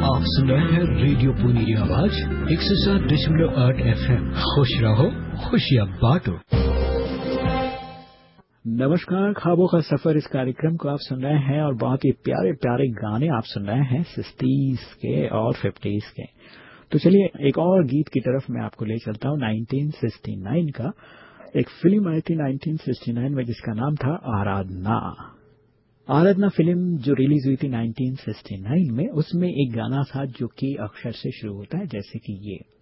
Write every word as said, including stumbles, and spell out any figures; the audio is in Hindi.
आप सुन रहे हैं रेडियो पुनी आवाज एक सौ सात दशमलव आठ एफ एम। खुश रहो, खुशियाँ बांटो। नमस्कार, ख्वाबों का सफर इस कार्यक्रम को आप सुन रहे हैं और बहुत ही प्यारे प्यारे गाने आप सुन रहे हैं सिक्सटीज के और फिफ्टीज के। तो चलिए एक और गीत की तरफ मैं आपको ले चलता हूँ। नाइनटीन सिक्सटी नाइन का एक फिल्म आई थी नाइनटीन सिक्सटी नाइन में जिसका नाम था आराधना। आराधना फिल्म जो रिलीज हुई थी नाइनटीन सिक्सटी नाइन में, उसमें एक गाना था जो कि अक्षर से शुरू होता है जैसे कि ये।